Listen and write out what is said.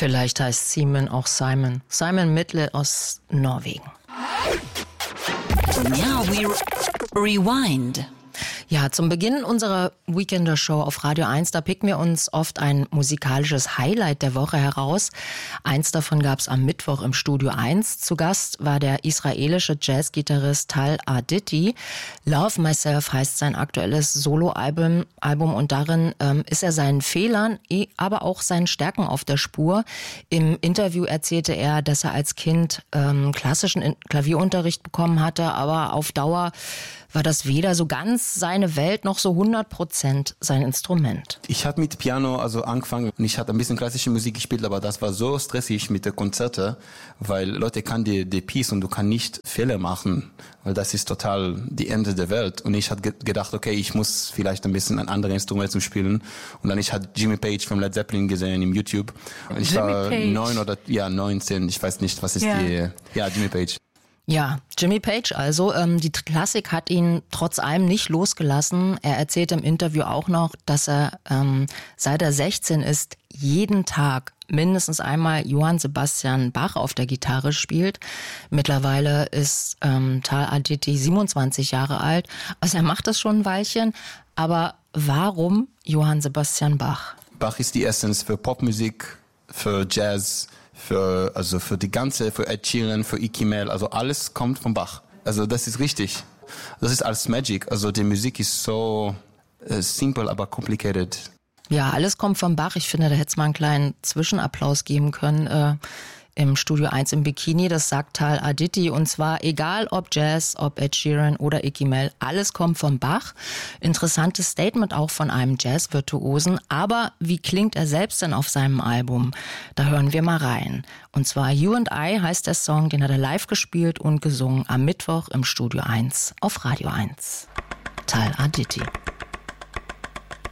Vielleicht heißt Simon auch Simon. Simon Midlet aus Norwegen. Now we rewind. Ja, zum Beginn unserer Weekender-Show auf Radio 1, da picken wir uns oft ein musikalisches Highlight der Woche heraus. Eins davon gab's am Mittwoch im Studio 1. Zu Gast war der israelische Jazzgitarrist Tal Arditi. Love Myself heißt sein aktuelles Soloalbum und darin ist er seinen Fehlern, aber auch seinen Stärken auf der Spur. Im Interview erzählte er, dass er als Kind klassischen Klavierunterricht bekommen hatte, aber auf Dauer war das weder so ganz seine Welt noch so 100% sein Instrument. Ich habe mit Piano angefangen und ich hatte ein bisschen klassische Musik gespielt, aber das war so stressig mit den Konzerten, weil Leute kann die Piece und du kannst nicht Fehler machen, weil das ist total die Ende der Welt. Und ich hatte gedacht, okay, ich muss vielleicht ein bisschen ein anderes Instrument zum Spielen. Und dann ich hatte Jimmy Page von Led Zeppelin gesehen im YouTube. Und ich war 19, ich weiß nicht, was ist Jimmy Page. Ja, Jimmy Page also. Die Klassik hat ihn trotz allem nicht losgelassen. Er erzählt im Interview auch noch, dass er, seit er 16 ist, jeden Tag mindestens einmal Johann Sebastian Bach auf der Gitarre spielt. Mittlerweile ist Tal Arditi 27 Jahre alt. Also er macht das schon ein Weilchen. Aber warum Johann Sebastian Bach? Bach ist die Essenz für Popmusik, für Jazz, für Ed Sheeran, für Icky Mel, also alles kommt von Bach. Also das ist richtig. Das ist alles Magic. Also die Musik ist so simple, aber complicated. Ja, alles kommt von Bach. Ich finde, da hätte es mal einen kleinen Zwischenapplaus geben können im Studio 1 im Bikini. Das sagt Tal Arditi. Und zwar egal ob Jazz, ob Ed Sheeran oder Icky Mel, alles kommt von Bach. Interessantes Statement auch von einem Jazz-Virtuosen. Aber wie klingt er selbst denn auf seinem Album? Da hören wir mal rein. Und zwar You and I heißt der Song, den hat er live gespielt und gesungen am Mittwoch im Studio 1 auf Radio 1. Tal Arditi.